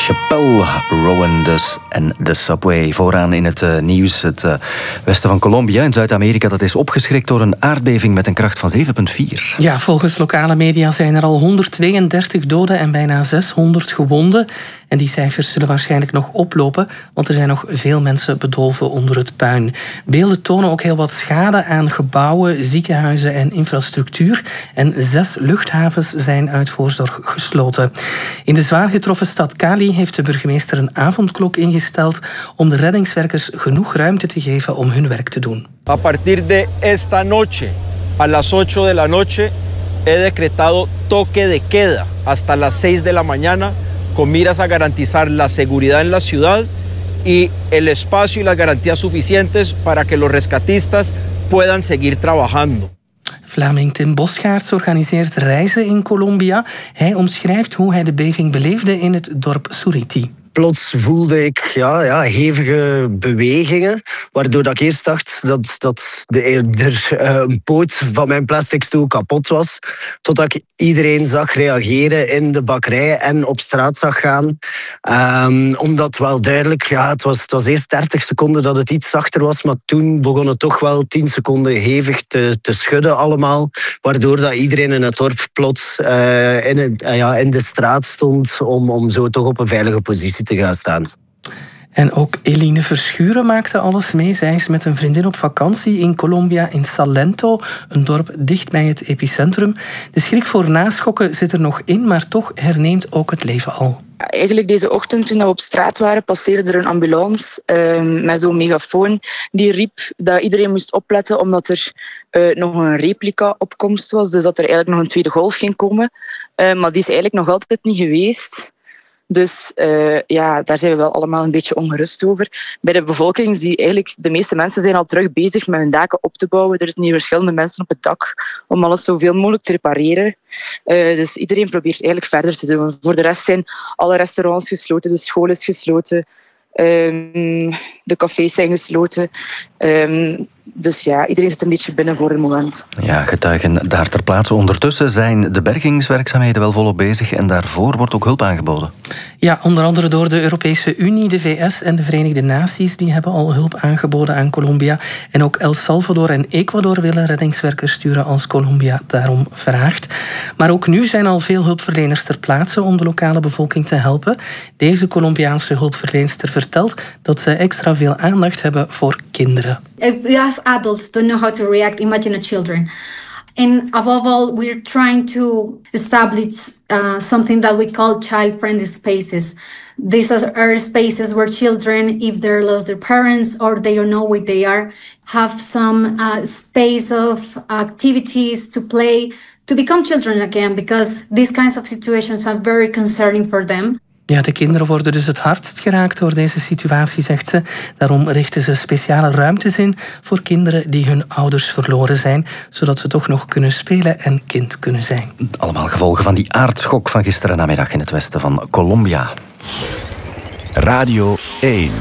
Chappelle, Rowan dus en The Subway. Vooraan in het nieuws, het westen van Colombia in Zuid-Amerika, dat is opgeschrikt door een aardbeving met een kracht van 7,4. Ja, volgens lokale media zijn er al 132 doden en bijna 600 gewonden. En die cijfers zullen waarschijnlijk nog oplopen, want er zijn nog veel mensen bedolven onder het puin. Beelden tonen ook heel wat schade aan gebouwen, ziekenhuizen en infrastructuur. En 6 luchthavens zijn uit voorzorg gesloten. In de zwaar getroffen stad Cali heeft de burgemeester een avondklok ingesteld om de reddingswerkers genoeg ruimte te geven om hun werk te doen. A partir de esta noche, a las 8 de la noche, he decretado toque de queda hasta las 6 de la mañana, con miras a garantizar la seguridad en la ciudad y el espacio y las garantías suficientes para que los rescatistas puedan seguir trabajando. Vlaming Tim Bosgaerts organiseert reizen in Colombia. Hij omschrijft hoe hij de beving beleefde in het dorp Suriti. Plots voelde ik hevige bewegingen, waardoor ik eerst dacht dat een poot van mijn plastic stoel kapot was, totdat ik iedereen zag reageren in de bakkerij en op straat zag gaan. Omdat wel duidelijk, het was eerst 30 seconden dat het iets zachter was, maar toen begon het toch wel 10 seconden hevig te schudden allemaal, waardoor dat iedereen in het dorp plots in de straat stond om zo toch op een veilige positie te gaan staan. En ook Eline Verschuren maakte alles mee. Zij is met een vriendin op vakantie in Colombia in Salento, een dorp dicht bij het epicentrum. De schrik voor naschokken zit er nog in, maar toch herneemt ook het leven al. Eigenlijk deze ochtend, toen we op straat waren, passeerde er een ambulance met zo'n megafoon. Die riep dat iedereen moest opletten, omdat er nog een replica-opkomst was. Dus dat er eigenlijk nog een tweede golf ging komen. Maar die is eigenlijk nog altijd niet geweest. Dus daar zijn we wel allemaal een beetje ongerust over. Bij de bevolking zie je eigenlijk, de meeste mensen zijn al terug bezig met hun daken op te bouwen. Er zitten hier verschillende mensen op het dak om alles zoveel mogelijk te repareren. Dus iedereen probeert eigenlijk verder te doen. Voor de rest zijn alle restaurants gesloten, de school is gesloten. De cafés zijn gesloten. Dus iedereen zit een beetje binnen voor het moment. Ja, getuigen daar ter plaatse. Ondertussen zijn de bergingswerkzaamheden wel volop bezig en daarvoor wordt ook hulp aangeboden. Ja, onder andere door de Europese Unie, de VS en de Verenigde Naties. Die hebben al hulp aangeboden aan Colombia. En ook El Salvador en Ecuador willen reddingswerkers sturen als Colombia daarom vraagt. Maar ook nu zijn al veel hulpverleners ter plaatse om de lokale bevolking te helpen. Deze Colombiaanse hulpverlenster vertelt dat ze extra veel aandacht hebben voor kinderen. If we as adults don't know how to react, imagine the children. And above all, we're trying to establish something that we call child-friendly spaces. These are spaces where children, if they lost their parents or they don't know where they are, have some space of activities to play, to become children again, because these kinds of situations are very concerning for them. Ja, de kinderen worden dus het hardst geraakt door deze situatie, zegt ze. Daarom richten ze speciale ruimtes in voor kinderen die hun ouders verloren zijn, zodat ze toch nog kunnen spelen en kind kunnen zijn. Allemaal gevolgen van die aardschok van gisteren namiddag in het westen van Colombia. Radio 1